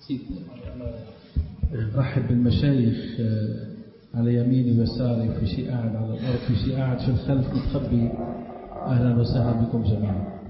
رحب بالمشايخ على يميني ويساري، وفي شيء قاعد على الأرض، في شيء قاعد في الخلف متخبي. أهلا وسهلا بكم جميعا.